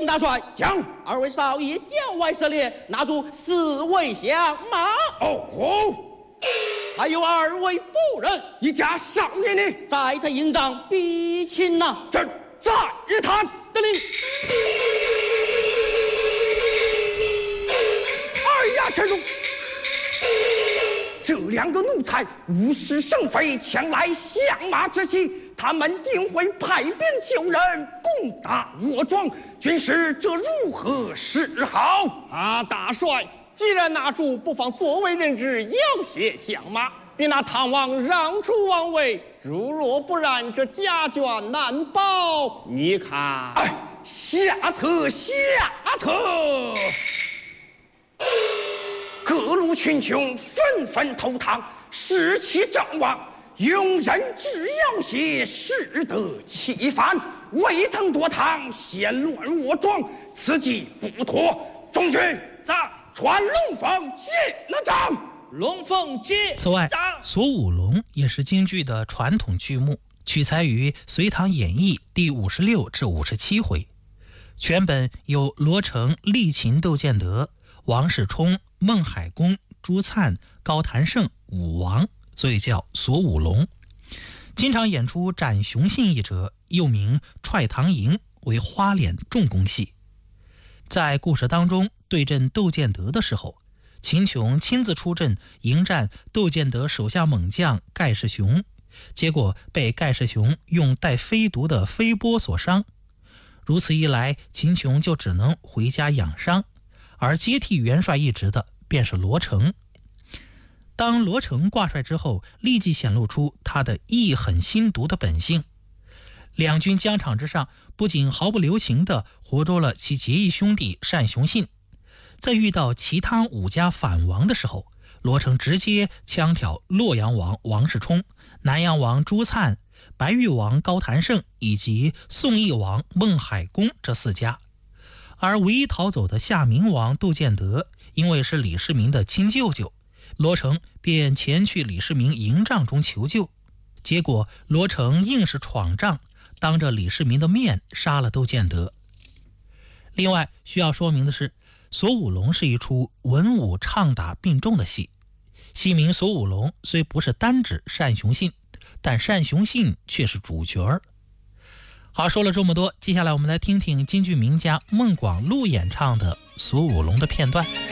请大帅将二位少爷郊外涉猎，拿住4位响马。 哦， 还有2位妇人， 一家少爷呢？ 在他营帐逼亲呐。 朕再一谈。 得令。 哎呀，臣主，这2个奴才无事生非，前来相马之际，他们定会派兵救人，攻打我庄。军师，这如何是好？ 啊，大帅，既然拿住，不妨作为人质，要挟相马，并拿唐王让出王位。如若不然，这家眷难保。你看， 哎，下策，下策！各路群雄纷纷投唐，士气正旺，用人之要挟，适得其反，未曾夺唐，先乱我庄，此计不妥。众军在传龙凤接了仗。 龙凤接。 此外，锁五龙也是京剧的传统剧目，取材于《隋唐演义》第56至57回。全本有罗成、厉秦、窦建德、王世充、孟海公、朱灿、高谭胜5王，所以叫锁五龙。经常演出斩雄信一折，又名踹唐营，为花脸重功戏。在故事当中对阵窦建德的时候，秦琼亲自出阵迎战窦建德手下猛将盖世雄，结果被盖世雄用带飞毒的飞波所伤。如此一来，秦琼就只能回家养伤，而接替元帅一职的便是罗成。当罗成挂帅之后，立即显露出他的义狠心毒的本性。两军疆场之上，不仅毫不留情地活捉了其结义兄弟单雄信，在遇到其他5家反王的时候，罗成直接枪挑洛阳王王世充、南阳王朱灿、白玉王高谭胜以及宋义王孟海公这4家。而唯一逃走的夏明王窦建德，因为是李世民的亲舅舅，罗成便前去李世民营帐中求救。结果罗成硬是闯帐，当着李世民的面杀了窦建德。另外需要说明的是，锁五龙是一出文武唱打并重的戏，戏名锁五龙虽不是单指单雄信，但单雄信却是主角儿。好，说了这么多，接下来我们来听听京剧名家孟广禄演唱的锁五龙的片段。